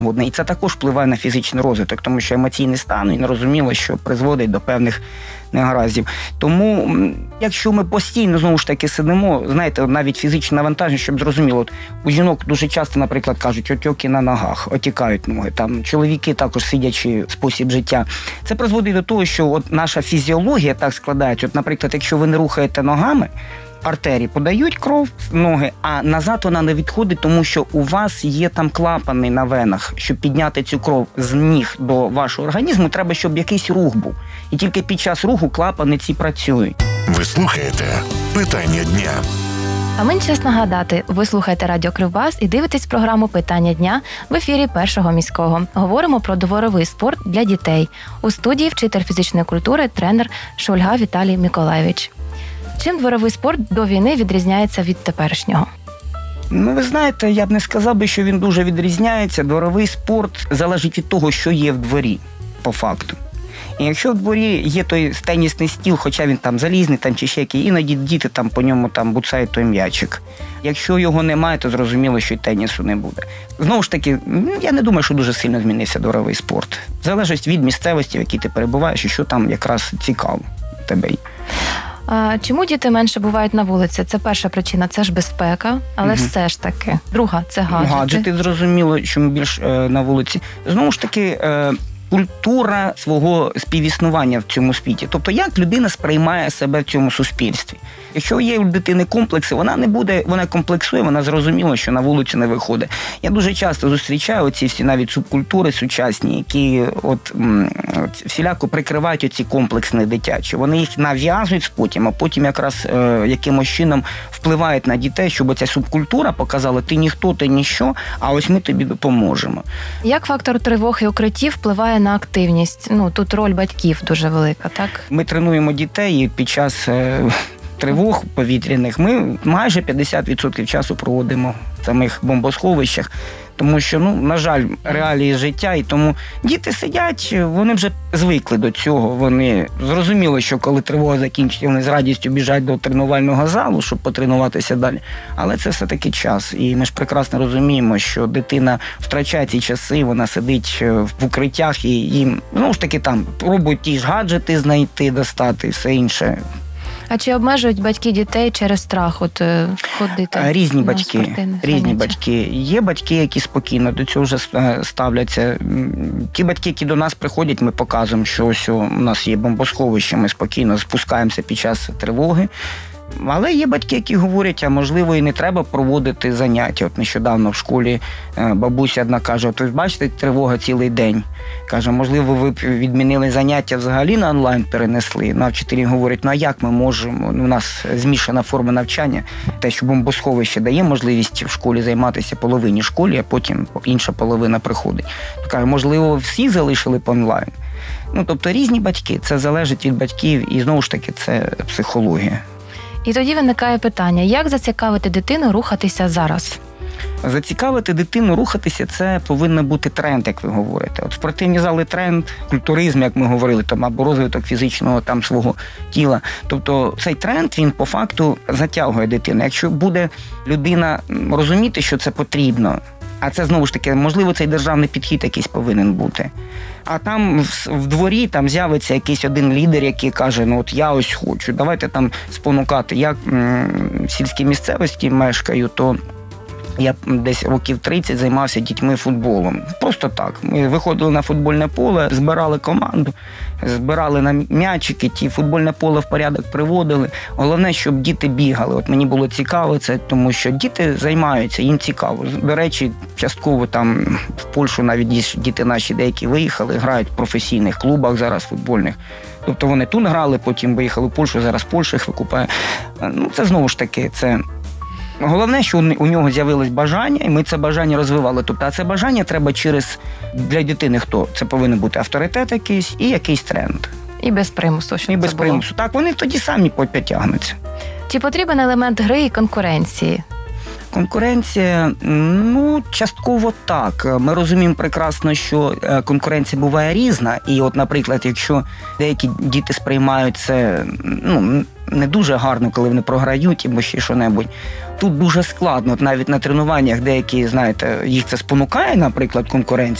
І це також впливає на фізичний розвиток, тому що емоційний стан, він розуміло, що призводить до певних негараздів. Тому, якщо ми постійно, знову ж таки, сидимо, знаєте, навіть фізичне навантаження, щоб зрозуміло, от у жінок дуже часто, наприклад, кажуть, отеки на ногах, отікають ноги, там чоловіки також сидячий спосіб життя. Це призводить до того, що от наша фізіологія так складається. От, наприклад, якщо ви не рухаєте ногами, артерії подають кров в ноги, а назад вона не відходить, тому що у вас є там клапани на венах. Щоб підняти цю кров з ніг до вашого організму, треба, щоб якийсь рух був. І тільки під час руху клапани ці працюють. Ви слухаєте «Питання дня». А мені час нагадати, ви слухаєте Радіо Кривбас і дивитесь програму «Питання дня» в ефірі Першого міського. Говоримо про дворовий спорт для дітей. У студії вчитель фізичної культури, тренер Шульга Віталій Миколайович. Чим дворовий спорт до війни відрізняється від теперішнього? Ви знаєте, я б не сказав би, що він дуже відрізняється. Дворовий спорт залежить від того, що є в дворі, по факту. І якщо в дворі є той тенісний стіл, хоча він там залізний там, чи ще який, іноді діти там по ньому там буцають той м'ячик. Якщо його немає, то зрозуміло, що й тенісу не буде. Знову ж таки, я не думаю, що дуже сильно змінився дворовий спорт. Залежить від місцевості, в якій ти перебуваєш, і що там якраз цікаво тебе. А чому діти менше бувають на вулиці? Це перша причина, це ж безпека, але все ж таки. Друга – це гаджети. Гаджети, зрозуміло, що ми більш на вулиці. Знову ж таки, культура свого співіснування в цьому світі. Тобто, як людина сприймає себе в цьому суспільстві. Якщо є у дитини комплекси, вона не буде, вона комплексує, вона зрозуміла, що на вулицю не виходить. Я дуже часто зустрічаю оці всі навіть субкультури сучасні, які от всіляко прикривають оці комплексні дитячі. Вони їх нав'язують потім, а потім якраз якимось чином впливають на дітей, щоб оця субкультура показала, ти ніхто, ти ніщо, а ось ми тобі допоможемо. Як фактор тривог і укриттів впливає на активність? Тут роль батьків дуже велика, так? Ми тренуємо дітей і під час тривог повітряних ми майже 50% часу проводимо в самих бомбосховищах, тому що, на жаль, реалії життя, і тому діти сидять, вони вже звикли до цього, вони зрозуміли, що коли тривога закінчиться, вони з радістю біжать до тренувального залу, щоб потренуватися далі, але це все-таки час, і ми ж прекрасно розуміємо, що дитина втрачає ці часи, вона сидить в укриттях, і їм, знову ж таки, там пробують ті ж гаджети знайти, достати, і все інше. А чи обмежують батьки дітей через страх ходити? Різні на батьки. Різні батьки. Є батьки, які спокійно до цього вже ставляться. Ті батьки, які до нас приходять, ми показуємо, що ось у нас є бомбосховище, ми спокійно спускаємося під час тривоги. Але є батьки, які говорять, а можливо і не треба проводити заняття. От нещодавно в школі бабуся одна каже, от ви бачите, тривога цілий день. Каже, можливо, ви б відмінили заняття взагалі на онлайн перенесли. А вчителі говорять, а як ми можемо? У нас змішана форма навчання. Те, що бомбосховище дає можливість в школі займатися половині школі, а потім інша половина приходить. Каже, можливо, всі залишили по онлайн. Тобто різні батьки, це залежить від батьків і, знову ж таки, це психологія. І тоді виникає питання, як зацікавити дитину рухатися зараз? Зацікавити дитину рухатися – це повинен бути тренд, як ви говорите. От спортивні зали – тренд, культуризм, як ми говорили, або розвиток фізичного свого тіла. Тобто цей тренд, він по факту затягує дитину. Якщо буде людина розуміти, що це потрібно, а це, знову ж таки, можливо, цей державний підхід якийсь повинен бути. А там в дворі з'явиться якийсь один лідер, який каже, я ось хочу, давайте спонукати. Я в сільській місцевості мешкаю, то я десь років 30 займався дітьми футболом. Просто так. Ми виходили на футбольне поле, збирали команду, збирали на м'ячики, ті футбольне поле в порядок приводили. Головне, щоб діти бігали. От мені було цікаво це, тому що діти займаються, їм цікаво. До речі, частково в Польщу навіть діти наші деякі виїхали, грають в професійних клубах зараз футбольних. Тобто вони тут грали, потім виїхали в Польщу, зараз Польща їх викупає. Це знову ж таки, це... Головне, що у нього з'явилось бажання, і ми це бажання розвивали. Тобто, а це бажання треба для дитини хто? Це повинен бути авторитет якийсь і якийсь тренд. І без примусу. І без примусу. Так, вони тоді самі потягнуться. Чи потрібен елемент гри і конкуренції? Конкуренція, частково так. Ми розуміємо прекрасно, що конкуренція буває різна. І от, наприклад, якщо деякі діти сприймають це, не дуже гарно, коли вони програють або ще що-небудь, тут дуже складно. От навіть на тренуваннях деякі, знаєте, їх це спонукає, наприклад, конкуренція.